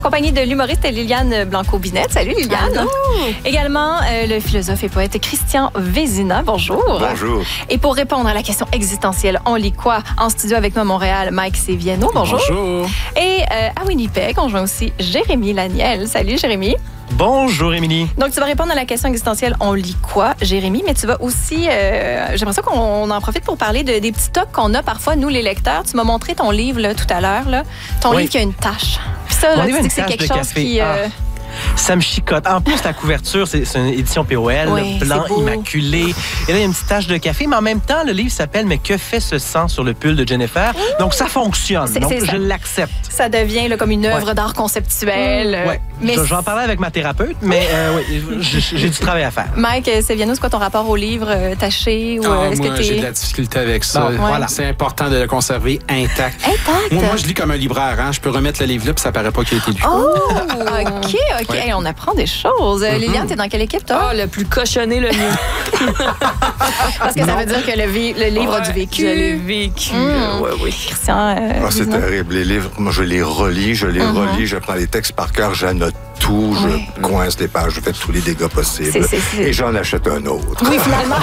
Compagnie de l'humoriste Liliane Blanco-Binette. Salut Liliane. Allô. Également, le philosophe et poète Christian Vézina. Bonjour. Bonjour. Et pour répondre à la question existentielle, on lit quoi? En studio avec moi à Montréal, Mike Séviano. Bonjour. Bonjour. Et à Winnipeg, on joint aussi Jérémy Laniel. Salut Jérémy. Bonjour, Émilie. Donc, tu vas répondre à la question existentielle, on lit quoi, Jérémy? Mais tu vas aussi, j'aimerais ça qu'on en profite pour parler des petits tocs qu'on a parfois, nous, les lecteurs. Tu m'as montré ton livre là, tout à l'heure, là. Ton livre qui a une tache. Puis ça, là, tu dis que c'est quelque chose qui... Ça me chicote. En plus, la couverture, c'est une édition POL, oui, blanc, immaculé. Et là, il y a une petite tache de café, mais en même temps, le livre s'appelle « Mais que fait ce sang sur le pull de Jennifer? » Donc, ça fonctionne. Donc, je l'accepte. Ça devient là, comme une œuvre d'art conceptuel. Oui. Mais je vais en parler avec ma thérapeute, mais oui, j'ai du travail à faire. Mike Séviano, c'est quoi ton rapport au livre taché? Ou, moi, est-ce j'ai de la difficulté avec ça. Bon, voilà. C'est important de le conserver intact. Moi, je lis comme un libraire. Hein? Je peux remettre le livre là, puis ça paraît pas qu'il a été lu. Oh, OK. Ouais. Hey, on apprend des choses. Liliane, t'es dans quelle équipe, toi? Ah, le plus cochonné, le mieux. Parce que ça veut dire que le livre a du vécu. Je l'ai vécu. Oui. Christian, C'est terrible. Les livres, moi, je les relis, je prends les textes par cœur, j'annote tout, je coince les pages, je fais tous les dégâts possibles. Et j'en achète un autre. Oui, finalement.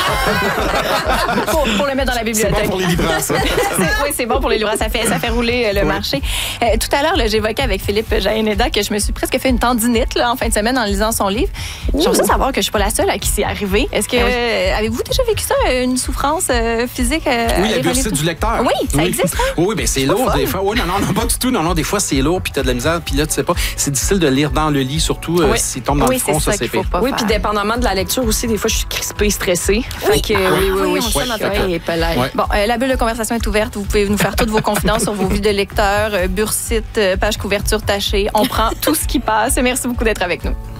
pour le mettre dans la bibliothèque. C'est bon pour les libraires, ça. Oui, c'est bon pour les libraires. Ça fait rouler le marché. Tout à l'heure, j'évoquais avec Philippe Jaénéda que je me suis presque fait une tendinite là, en fin de semaine en lisant son livre. J'aimerais ça savoir que je suis pas la seule à qui c'est arrivé. Est-ce que avez-vous déjà vécu ça, une souffrance physique? Oui, la bursite du lecteur. Oui, ça existe. Hein? Oui, bien c'est lourd des fois. Oui, non, pas du tout. Non, des fois c'est lourd, puis t'as de la misère, puis là tu sais pas. C'est difficile de lire dans le lit, surtout s'il tombe dans le front, ça c'est pire. Oui, puis dépendamment de la lecture aussi, des fois je suis crispée, stressée. Fait que oui. Bon, la bulle de conversation est ouverte. Vous pouvez nous faire toutes vos confidences sur vos vies de lecteur, bursite, page couverture tachée. On prend tout ce qui passe. Merci beaucoup d'être avec nous.